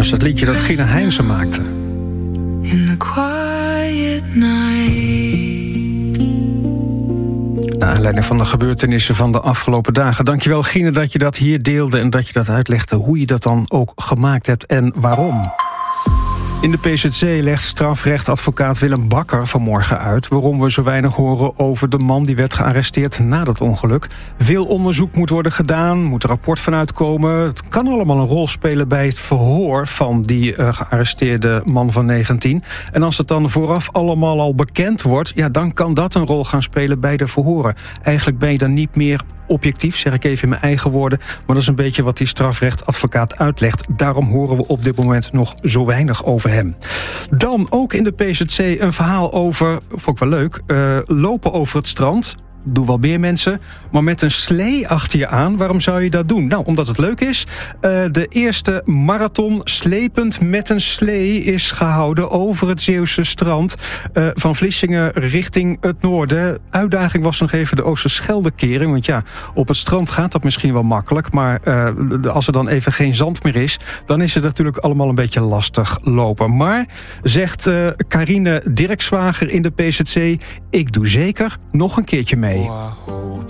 Dat is het liedje dat Gina Heinze maakte. In the quiet night. Naar aanleiding van de gebeurtenissen van de afgelopen dagen. Dankjewel Gina dat je dat hier deelde en dat je dat uitlegde hoe je dat dan ook gemaakt hebt en waarom. In de PZC legt strafrechtadvocaat Willem Bakker vanmorgen uit waarom we zo weinig horen over de man die werd gearresteerd na dat ongeluk. Veel onderzoek moet worden gedaan, moet een rapport vanuit komen. Het kan allemaal een rol spelen bij het verhoor van die gearresteerde man van 19. En als het dan vooraf allemaal al bekend wordt, ja, dan kan dat een rol gaan spelen bij de verhoren. Eigenlijk ben je dan niet meer objectief, zeg ik even in mijn eigen woorden, maar dat is een beetje wat die strafrechtadvocaat uitlegt. Daarom horen we op dit moment nog zo weinig over hem. Dan ook in de PZC een verhaal over, vond ik wel leuk, lopen over het strand. Doen wel meer mensen, maar met een slee achter je aan. Waarom zou je dat doen? Nou, omdat het leuk is. De eerste marathon slepend met een slee is gehouden over het Zeeuwse strand. Van Vlissingen richting het noorden. Uitdaging was nog even de Oosterscheldekering. Want ja, op het strand gaat dat misschien wel makkelijk. Maar als er dan even geen zand meer is, dan is het natuurlijk allemaal een beetje lastig lopen. Maar, zegt Carine Dirkswager in de PZC, ik doe zeker nog een keertje mee.